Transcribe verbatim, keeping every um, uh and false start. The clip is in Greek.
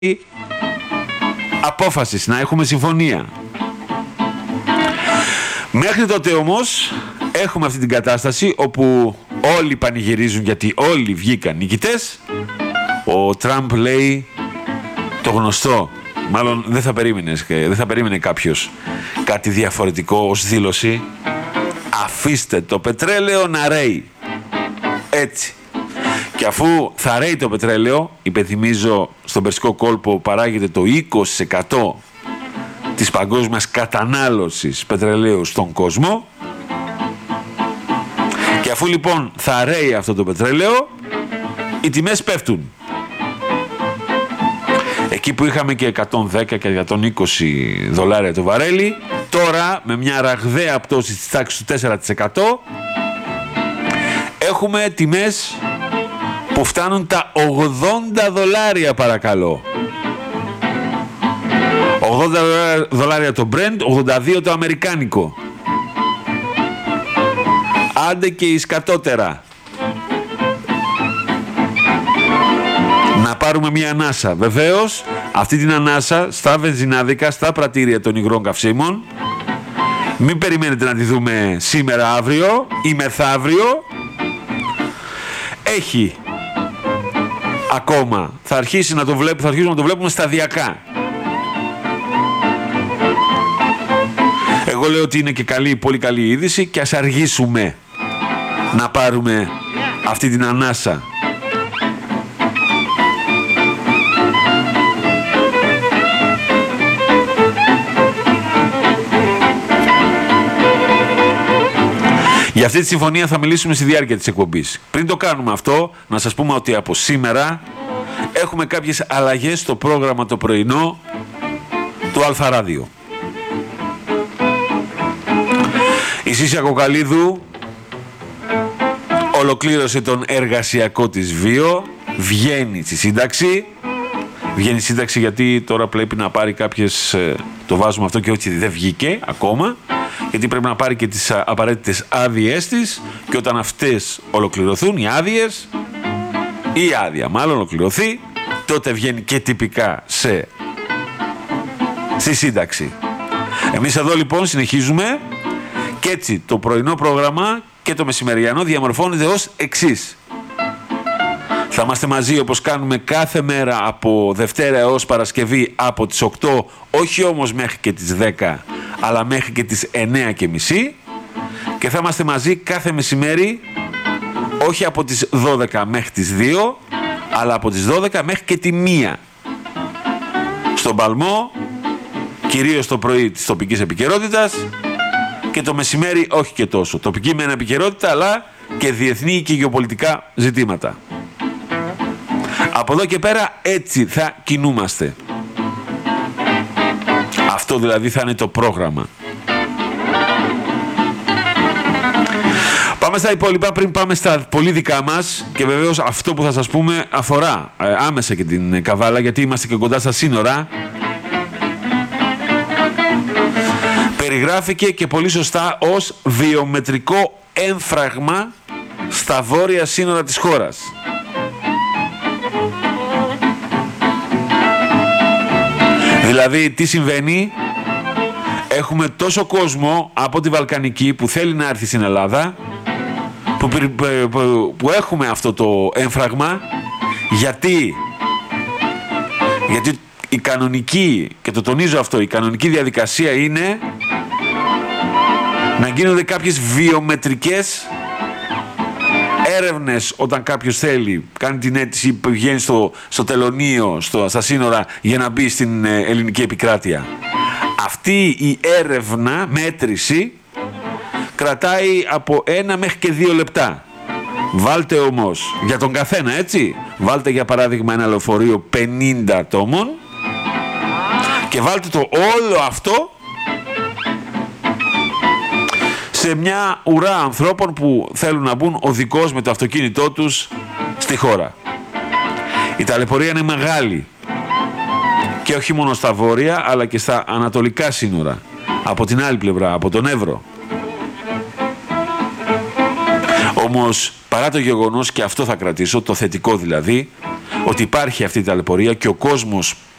απόφασης, να έχουμε συμφωνία. Μέχρι τότε όμως έχουμε αυτή την κατάσταση όπου όλοι πανηγυρίζουν γιατί όλοι βγήκαν νικητές. Ο Τραμπ λέει το γνωστό, μάλλον δεν θα περίμενες, δεν θα περίμενε κάποιος κάτι διαφορετικό ως δήλωση. Αφήστε το πετρέλαιο να ρέει. Έτσι. Και αφού θα ρέει το πετρέλαιο, υπενθυμίζω, στον Περσικό κόλπο παράγεται το είκοσι τοις εκατό της παγκόσμιας κατανάλωσης πετρελαίου στον κόσμο. Και αφού λοιπόν θα ρέει αυτό το πετρέλαιο, οι τιμές πέφτουν. Εκεί που είχαμε και εκατόν δέκα και εκατόν είκοσι δολάρια το βαρέλι, τώρα με μια ραγδαία πτώση της τάξης του τέσσερα τοις εκατό έχουμε τιμές που φτάνουν τα ογδόντα δολάρια, παρακαλώ. ογδόντα δολάρια το Brent, ογδόντα δύο το αμερικάνικο. Άντε και η σκατότερα. Να πάρουμε μια ανάσα. Βεβαίως, αυτή την ανάσα στα βενζινάδικα, στα πρατήρια των υγρών καυσίμων. Μην περιμένετε να τη δούμε σήμερα, αύριο ή μεθαύριο. Έχει ακόμα. Θα, αρχίσει να το βλέπ, θα αρχίσουμε να το βλέπουμε σταδιακά. Εγώ λέω ότι είναι και καλή, πολύ καλή είδηση και ας αργήσουμε να πάρουμε αυτή την ανάσα. Για αυτή τη συμφωνία θα μιλήσουμε στη διάρκεια της εκπομπής. Πριν το κάνουμε αυτό, να σας πούμε ότι από σήμερα έχουμε κάποιες αλλαγές στο πρόγραμμα το πρωινό του Αλφα Ράδιο. Η Σύσια Κοκαλίδου ολοκλήρωσε τον εργασιακό της βίο, βγαίνει στη σύνταξη. Βγαίνει στη σύνταξη γιατί τώρα πρέπει να πάρει κάποιες, το βάζουμε αυτό και όχι δεν βγήκε ακόμα, γιατί πρέπει να πάρει και τις απαραίτητες άδειές της και όταν αυτές ολοκληρωθούν οι άδειες, ή η άδεια μάλλον ολοκληρωθεί, τότε βγαίνει και τυπικά σε, στη σύνταξη. Εμείς εδώ λοιπόν συνεχίζουμε και έτσι το πρωινό πρόγραμμα και το μεσημεριανό διαμορφώνεται ως εξής. Θα είμαστε μαζί όπως κάνουμε κάθε μέρα από Δευτέρα έως Παρασκευή από τις οκτώ, όχι όμως μέχρι και τις δέκα, αλλά μέχρι και τις εννέα και μισή, και θα είμαστε μαζί κάθε μεσημέρι όχι από τις δώδεκα μέχρι τις δύο, αλλά από τις δώδεκα μέχρι και τη μία. Στον παλμό, κυρίως το πρωί της τοπικής επικαιρότητας και το μεσημέρι όχι και τόσο. Τοπική με επικαιρότητα, αλλά και διεθνή και γεωπολιτικά ζητήματα. Από εδώ και πέρα έτσι θα κινούμαστε. Αυτό δηλαδή θα είναι το πρόγραμμα. Πάμε στα υπόλοιπα πριν πάμε στα πολύ δικά μας και βεβαίως αυτό που θα σας πούμε αφορά ε, άμεσα και την Καβάλα, γιατί είμαστε και κοντά στα σύνορα. Περιγράφηκε και πολύ σωστά ως βιομετρικό έμφραγμα στα βόρεια σύνορα της χώρας. Δηλαδή, τι συμβαίνει? Έχουμε τόσο κόσμο από τη Βαλκανική που θέλει να έρθει στην Ελλάδα, που, που, που έχουμε αυτό το έμφραγμα. Γιατί? Γιατί η κανονική, και το τονίζω αυτό, η κανονική διαδικασία είναι να γίνονται κάποιες βιομετρικές έρευνες όταν κάποιος θέλει, κάνει την αίτηση, πηγαίνει στο, στο τελωνείο, στο, στα σύνορα για να μπει στην ε, ελληνική επικράτεια. Αυτή η έρευνα, μέτρηση, κρατάει από ένα μέχρι και δύο λεπτά. Βάλτε όμως, για τον καθένα έτσι, βάλτε για παράδειγμα ένα λεωφορείο πενήντα ατόμων και βάλτε το όλο αυτό σε μια ουρά ανθρώπων που θέλουν να μπουν οδικώς με το αυτοκίνητό τους στη χώρα. Η ταλαιπωρία είναι μεγάλη και όχι μόνο στα βόρεια αλλά και στα ανατολικά σύνορα, από την άλλη πλευρά, από τον Εύρο. Όμως παρά το γεγονός, και αυτό θα κρατήσω, το θετικό δηλαδή, ότι υπάρχει αυτή η ταλαιπωρία και ο κόσμος